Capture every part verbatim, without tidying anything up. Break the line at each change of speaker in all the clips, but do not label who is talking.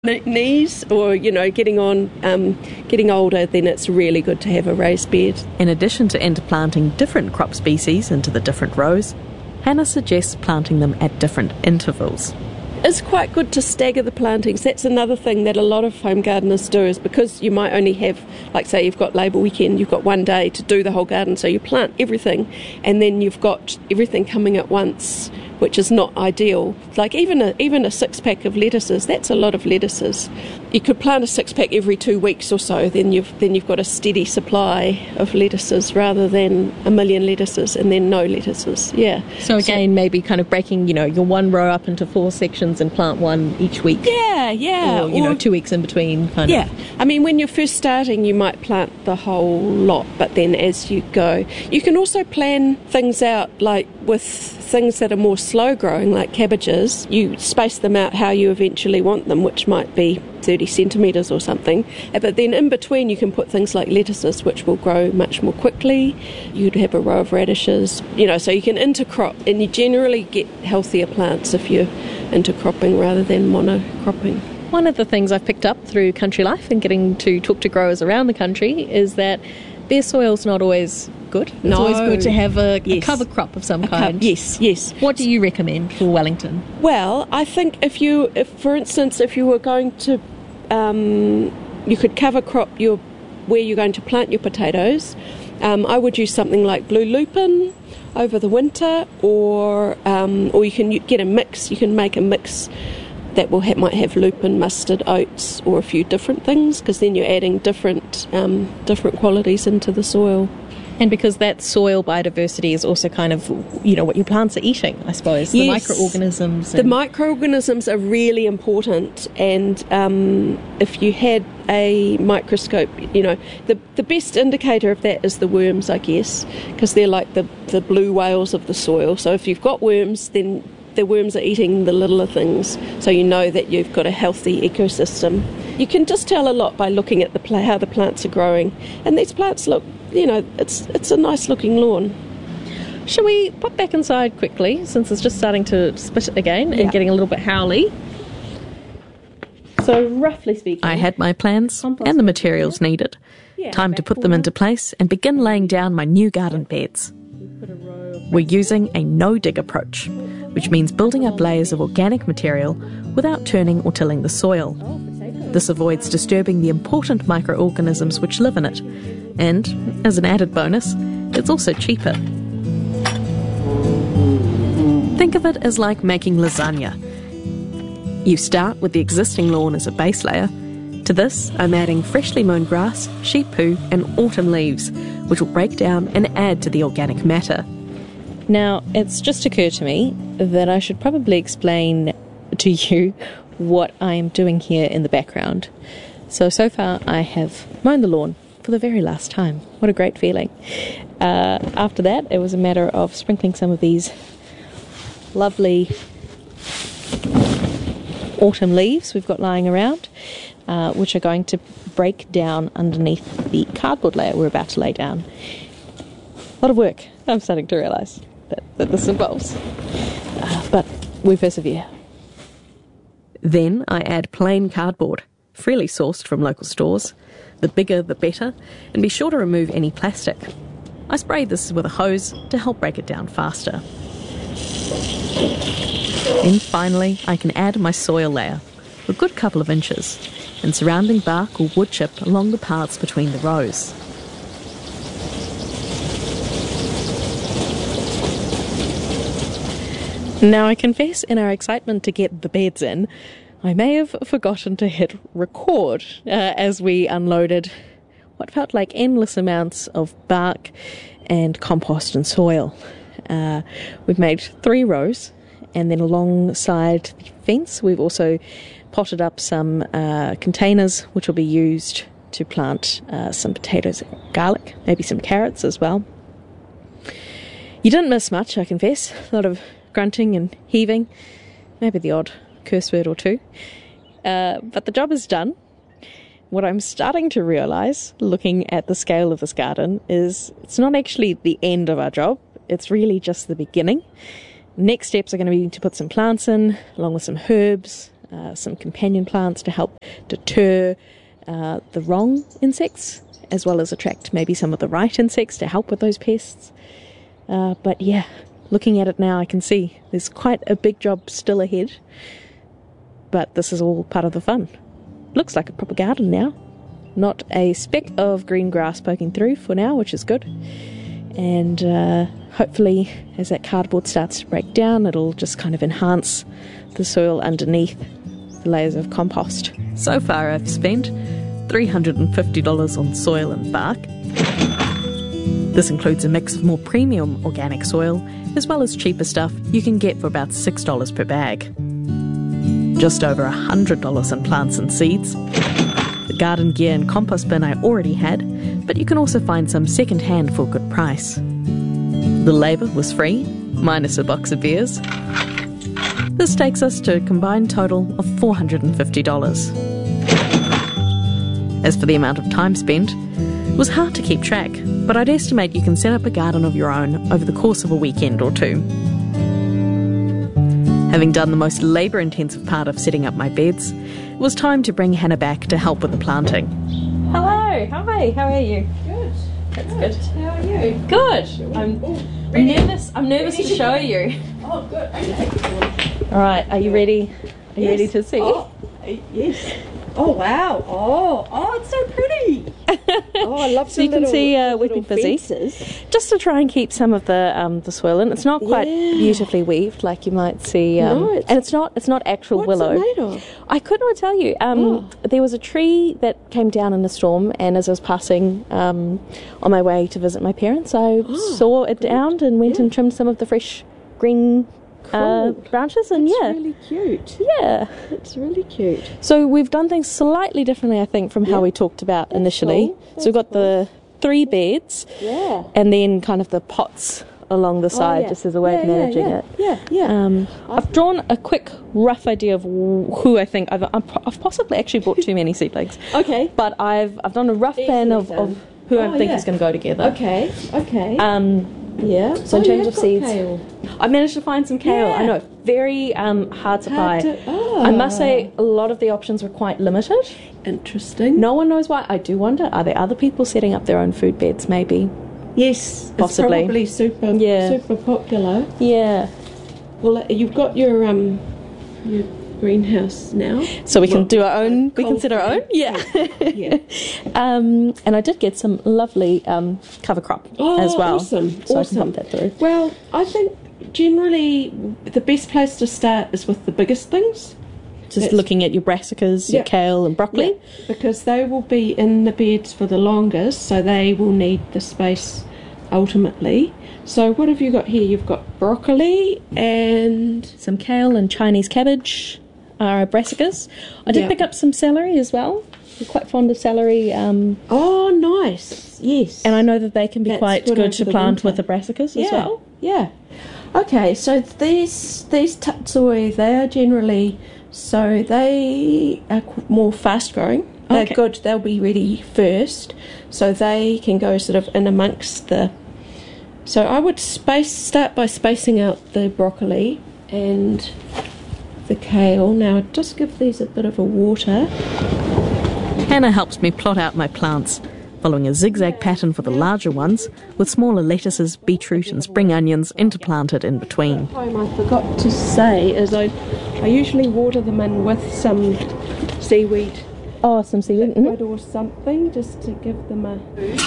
knees or, you know, getting on, um, getting older, then it's really good to have a raised bed.
In addition to interplanting different crop species into the different rows, Hannah suggests planting them at different intervals.
It's quite good to stagger the plantings. That's another thing that a lot of home gardeners do, is because you might only have, like say you've got Labour weekend, you've got one day to do the whole garden, so you plant everything and then you've got everything coming at once, which is not ideal. Like even a even a six pack of lettuces, that's a lot of lettuces. You could plant a six pack every two weeks or so, then you've then you've got a steady supply of lettuces rather than a million lettuces and then no lettuces. Yeah.
So again, so, maybe kind of breaking, you know, your one row up into four sections and plant one each week.
Yeah, yeah.
Or, you or, know, two weeks in between kind
yeah.
of.
Yeah. I mean, when you're first starting, you might plant the whole lot, but then as you go, you can also plan things out, like with things that are more slow growing, like cabbages, you space them out how you eventually want them, which might be thirty centimetres or something, but then in between you can put things like lettuces, which will grow much more quickly. You'd have a row of radishes, you know, so you can intercrop, and you generally get healthier plants if you're intercropping rather than monocropping.
One of the things I've picked up through Country Life and getting to talk to growers around the country is that their soil's not always good. It's
no.
always good to have a,
yes.
a cover crop of some
a
kind.
Co- yes, yes.
What do you recommend for Wellington?
Well, I think if you, if for instance, if you were going to, um, you could cover crop your where you're going to plant your potatoes. Um, I would use something like blue lupin over the winter, or um, or you can get a mix. You can make a mix that will have, might have lupin, mustard, oats, or a few different things, because then you're adding different um, different qualities into the soil.
And because that soil biodiversity is also kind of, you know, what your plants are eating, I suppose, the
yes,
microorganisms.
And the microorganisms are really important, and um, if you had a microscope, you know, the the best indicator of that is the worms, I guess, because they're like the, the blue whales of the soil. So if you've got worms, then the worms are eating the littler things, so you know that you've got a healthy ecosystem. You can just tell a lot by looking at the pla- how the plants are growing, and these plants look, you know, it's it's a nice looking lawn.
Shall we pop back inside quickly, since it's just starting to spit again and
yeah.
getting a little bit howly?
So roughly speaking,
I had my plans and the materials needed.
Yeah,
Time to put them into place and begin laying down my new garden beds. We're using a no-dig approach, which means building up layers of organic material without turning or tilling the soil. This avoids disturbing the important microorganisms which live in it, and, as an added bonus, it's also cheaper. Think of it as like making lasagna. You start with the existing lawn as a base layer. To this, I'm adding freshly mown grass, sheep poo and autumn leaves, which will break down and add to the organic matter. Now, it's just occurred to me that I should probably explain to you what I am doing here in the background. So, so far I have mown the lawn for the very last time. What a great feeling. Uh, after that, it was a matter of sprinkling some of these lovely autumn leaves we've got lying around, uh, which are going to break down underneath the cardboard layer we're about to lay down. A lot of work, I'm starting to realise. That, that this involves. Uh, but we persevere. Then I add plain cardboard, freely sourced from local stores. The bigger the better, and be sure to remove any plastic. I spray this with a hose to help break it down faster. Then finally I can add my soil layer, a good couple of inches, and surrounding bark or wood chip along the paths between the rows. Now, I confess, in our excitement to get the beds in, I may have forgotten to hit record uh, as we unloaded what felt like endless amounts of bark and compost and soil. Uh, we've made three rows, and then alongside the fence we've also potted up some uh, containers which will be used to plant uh, some potatoes and garlic, maybe some carrots as well. You didn't miss much, I confess. A lot of grunting and heaving, maybe the odd curse word or two. Uh, but the job is done. What I'm starting to realise, looking at the scale of this garden, is it's not actually the end of our job. It's really just the beginning. Next steps are going to be to put some plants in, along with some herbs, uh, some companion plants to help deter uh, the wrong insects, as well as attract maybe some of the right insects to help with those pests. Uh, but yeah, looking at it now, I can see there's quite a big job still ahead. But this is all part of the fun. Looks like a proper garden now. Not a speck of green grass poking through for now, which is good. And uh, hopefully, as that cardboard starts to break down, it'll just kind of enhance the soil underneath the layers of compost. So far, I've spent three hundred fifty dollars on soil and bark. This includes a mix of more premium organic soil, as well as cheaper stuff you can get for about six dollars per bag. Just over one hundred dollars in plants and seeds. The garden gear and compost bin I already had, but you can also find some second hand for a good price. The labour was free, minus a box of beers. This takes us to a combined total of four hundred fifty dollars. As for the amount of time spent, it was hard to keep track, but I'd estimate you can set up a garden of your own over the course of a weekend or two. Having done the most labour-intensive part of setting up my beds, it was time to bring Hannah back to help with the planting. Hello, hi, how are you?
Good.
That's
good.
good.
How are you?
Good. I'm, I'm nervous. I'm nervous to show you.
Oh, good. Okay.
All right, are you ready? Are you
Yes.
ready to see?
Oh, yes. Oh, wow. Oh, oh, it's so pretty. Oh, I love
So
the
you can
little,
see uh,
the
we've been
little
busy.
fences.
Just to try and keep some of the um, the soil in. It's not quite
Yeah.
beautifully weaved like you might see, um,
No, it's-
and it's not it's not actual
What's
willow.
it made of?
I could not tell you. Um,
Oh.
There was a tree that came down in a storm, and as I was passing um, on my way to visit my parents, I
Oh,
saw it down and went
Yeah.
and trimmed some of the fresh green uh,
Cool.
branches, and
It's
yeah,
really cute.
yeah.
It's really cute.
So we've done things slightly differently, I think, from how
Yeah.
we talked about
That's
initially.
cool.
So we've got the three beds,
Yeah.
and then kind of the pots along the side,
Oh, yeah.
just as a way
yeah,
of managing
yeah,
it.
Yeah, yeah.
Um, I've drawn a quick, rough idea of who I think I've. I'm, I've possibly actually bought too many seedlings,
okay.
but I've I've done a rough
Easily
plan of,
done.
of who I
Oh,
think
yeah.
is going to go together.
Okay. Okay.
Um,
yeah.
so in
Oh,
terms
you've
of
got
seeds,
kale.
I managed to find some kale.
Yeah.
I know, very um, hard to
Hard
buy.
to- oh.
I must say, a lot of the options were quite limited.
Interesting.
No one knows why. I do wonder, are there other people setting up their own food beds, maybe?
Yes,
Possibly.
It's probably super,
Yeah.
super popular.
Yeah.
Well, uh, you've got your um, your greenhouse now.
So we can
Well,
do our own, we can
cold
set our own? Yeah.
Yeah.
um, and I did get some lovely um, cover crop
Oh,
as well.
awesome,
So
awesome.
I can pump that through.
Well, I think generally the best place to start is with the biggest things.
Just
That's-
looking at your brassicas, your
Yeah.
kale and broccoli.
Yeah, because they will be in the beds for the longest, so they will need the space ultimately. So what have you got here? You've got broccoli and
Some kale and Chinese cabbage are our brassicas. I did
Yeah.
pick up some celery as well. I'm quite fond of celery, um,
oh, nice. Yes.
and I know that they can be
That's
quite
good
good,
over
to
the
plant
winter.
with the brassicas
yeah,
as well.
Yeah. Okay, so these these tatsui, they are generally so they are qu- more fast growing. They're
Okay.
good. They'll be ready first, so they can go sort of in amongst the. So I would space start by spacing out the broccoli and the kale. Now just give these a bit of a water.
Hannah helps me plot out my plants, following a zigzag pattern for the larger ones, with smaller lettuces, beetroot and spring onions interplanted in between.
Time I forgot to say is I, I usually water them in with some seaweed
Oh, some seaweed.
liquid or something just to give them a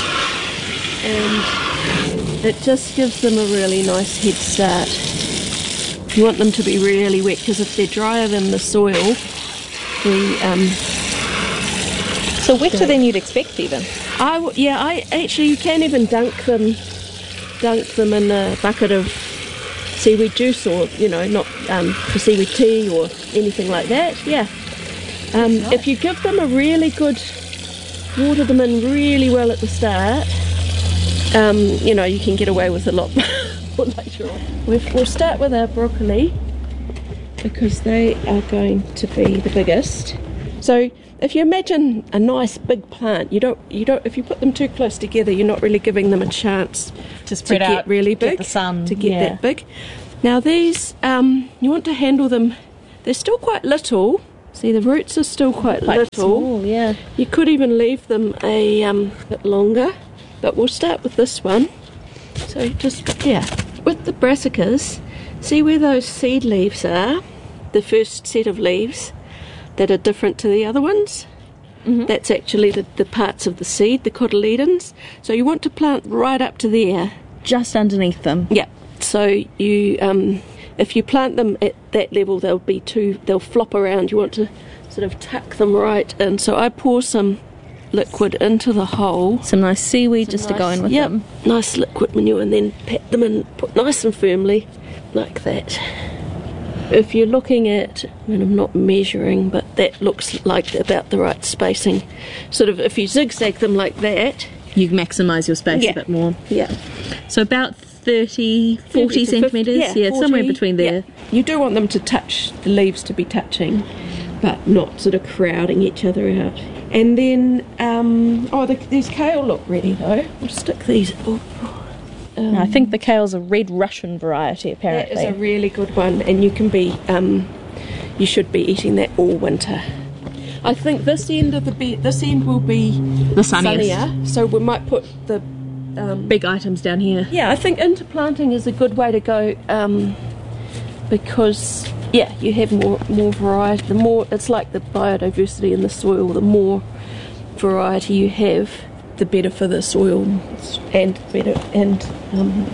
and it just gives them a really nice head start. You want them to be really wet because if they're drier than the soil, the um,
So wetter than you'd expect even.
I w- yeah I actually you can even dunk them dunk them in a bucket of seaweed juice or you know not um, for seaweed tea or anything like that. Yeah. Um, If you give them a really good, water them in really well at the start, um, you know, you can get away with a lot more later on. We've, we'll start with our broccoli because they are going to be the biggest. So if you imagine a nice big plant, you don't, you don't. If you put them too close together, you're not really giving them a chance
To spread
to
out,
get really
get
big,
the sun,
to get
yeah.
that big. Now these, um, you want to handle them. They're still quite little. See, the roots are still quite,
Quite
little.
small, yeah.
You could even leave them a um, bit longer, but we'll start with this one. So just, yeah, with the brassicas, see where those seed leaves are, the first set of leaves that are different to the other ones? Mm-hmm. That's actually the, the parts of the seed, the cotyledons. So you want to plant right up to there.
Just underneath them.
Yeah. So you, um, if you plant them at that level, they'll be too, they'll flop around. You want to sort of tuck them right in. So I pour some liquid into the hole.
Some nice seaweed some just nice, to go in with
yep,
them.
Nice liquid manure, and then pat them in, put nice and firmly, like that. If you're looking at, I mean, I'm not measuring, but that looks like about the right spacing. Sort of, if you zigzag them like that,
you maximise your space
yeah,
a bit more.
Yeah.
So about thirty, forty centimetres, yeah, yeah forty, somewhere between there.
Yeah. You do want them to touch, the leaves to be touching, but not sort of crowding each other out. And then, um, oh, the, these kale look ready though. We'll stick these. Oh,
Um, no, I think the kale's a red Russian variety, apparently.
That is a really good one, and you can be, um, you should be eating that all winter. I think this end of the bed, this end will be
the sunniest.
sunnier, so we might put the um,
big items down here.
Yeah, I think interplanting is a good way to go, um, because yeah, you have more more variety. The more, it's like the biodiversity in the soil. The more variety you have, the better for the soil, and better and um,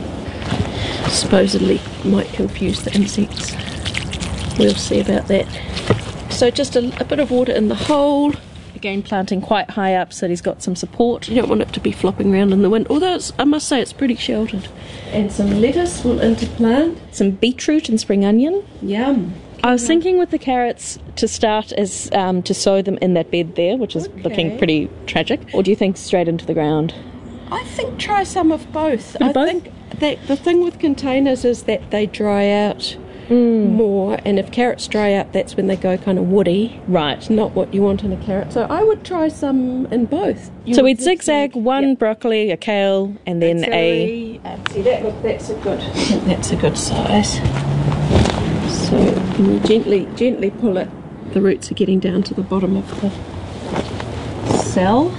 supposedly might confuse the insects. We'll see about that. So just a, a bit of water in the hole.
Again, planting quite high up so that he's got some support.
You don't want it to be flopping around in the wind, although it's, I must say it's pretty sheltered. And some lettuce will interplant.
Some beetroot and spring onion.
Yum.
I was thinking with the carrots to start as um, to sow them in that bed there, which is okay. Looking pretty tragic. Or do you think straight into the ground?
I think try some of both.
Of
I
both?
think that the thing with containers is that they dry out mm. more, and if carrots dry out, that's when they go kind of woody.
Right.
Not what you want in a carrot. So I would try some in both. You
so we'd zigzag, zigzag one
yep.
broccoli, a kale, and then
a... Um, see, that, look, that's a good, I think that's a good size. So you gently, gently pull it. The roots are getting down to the bottom of the cell.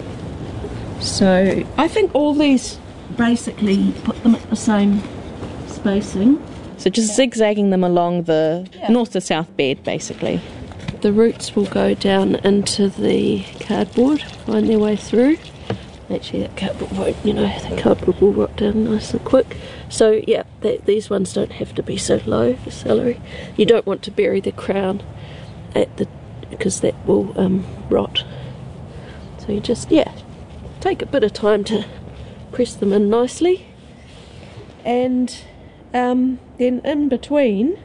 So I think all these basically put them at the same spacing.
So just yeah. zigzagging them along the yeah. north to south bed, basically.
The roots will go down into the cardboard, find their way through. Actually, that cardboard won't, you know, the cardboard will rot down nice and quick. So, yeah, that, these ones don't have to be so low, the celery. You don't want to bury the crown at the, because that will um, rot. So you just, yeah, take a bit of time to press them in nicely. And um, then in between,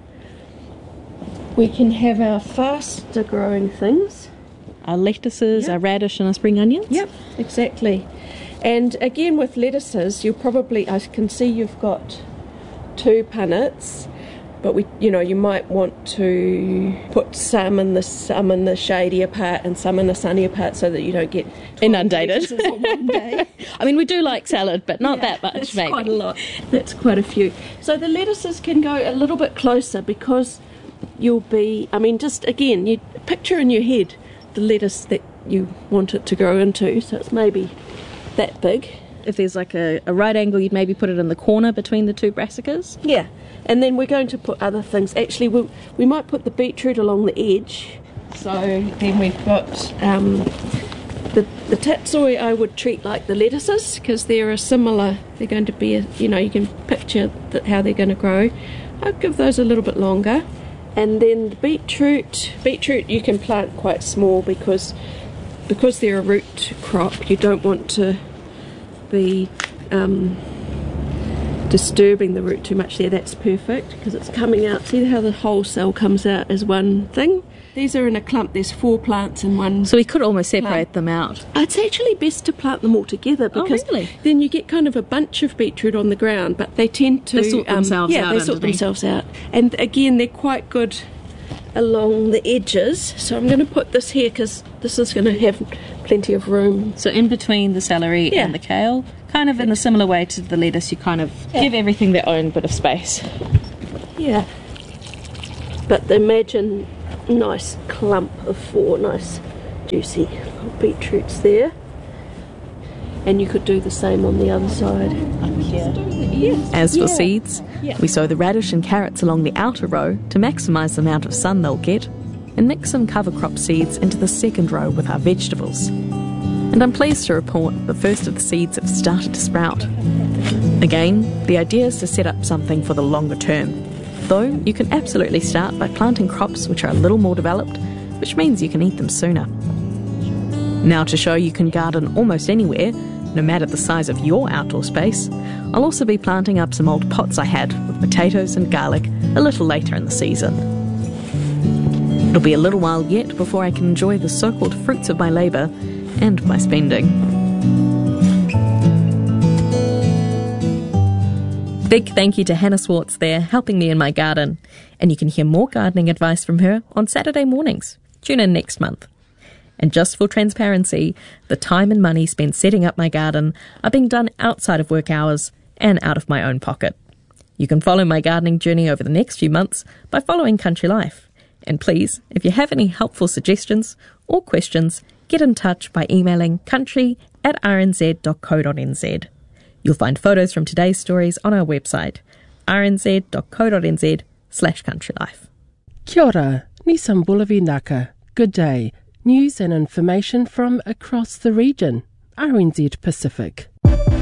we can have our faster growing things.
Our lettuces, yep. our radish and our spring onions.
Yep, exactly. And again with lettuces, you'll probably, I can see you've got two punnets, but we, you know, you might want to put some in the some in the shadier part and some in the sunnier part so that you don't get
inundated.
On one day.
I mean, we do like salad, but not
yeah,
that much.
That's
maybe.
Quite a lot. That's quite a few. So the lettuces can go a little bit closer because you'll be. I mean, just again, you picture in your head the lettuce that you want it to grow into. So it's maybe that big.
If there's like a, a right angle, you'd maybe put it in the corner between the two brassicas.
Yeah, and then we're going to put other things. Actually, we'll, we might put the beetroot along the edge. So then we've got um, the the tatsoi. I would treat like the lettuces because they're a similar. They're going to be, a, you know, you can picture that how they're going to grow. I'll give those a little bit longer, and then the beetroot. Beetroot you can plant quite small because because they're a root crop. You don't want to be um, disturbing the root too much there. That's perfect because it's coming out. See how the whole cell comes out as one thing? These are in a clump. There's four plants in one.
So we could almost separate
clump.
them out.
It's actually best to plant them all together because
oh, really?
then you get kind of a bunch of beetroot on the ground, but they tend to
they sort
um,
themselves
yeah,
out.
they sort
underneath.
themselves out. And again, they're quite good along the edges. So I'm going to put this here because this is going to have plenty of room.
So in between the celery
yeah.
and the kale, kind of in a similar way to the lettuce, you kind of yeah. give everything their own bit of space.
Yeah. But imagine nice clump of four nice juicy beetroots there. And you could do the same on the other side. Yes.
As for
yeah.
seeds,
Yeah.
we sow the radish and carrots along the outer row to maximise the amount of sun they'll get, and mix some cover crop seeds into the second row with our vegetables. And I'm pleased to report the first of the seeds have started to sprout. Again, the idea is to set up something for the longer term, though you can absolutely start by planting crops which are a little more developed, which means you can eat them sooner. Now, to show you can garden almost anywhere, no matter the size of your outdoor space, I'll also be planting up some old pots I had with potatoes and garlic a little later in the season. It'll be a little while yet before I can enjoy the so-called fruits of my labour and my spending. Big thank you to Hannah Swartz there, helping me in my garden. And you can hear more gardening advice from her on Saturday mornings. Tune in next month. And just for transparency, the time and money spent setting up my garden are being done outside of work hours and out of my own pocket. You can follow my gardening journey over the next few months by following Country Life. And please, if you have any helpful suggestions or questions, get in touch by emailing country at r n z dot co dot n z. You'll find photos from today's stories on our website, r n z dot co dot n z slash country life.
Kia ora, Nissan Bulavi Naka. Good day. News and information from across the region. R N Z Pacific.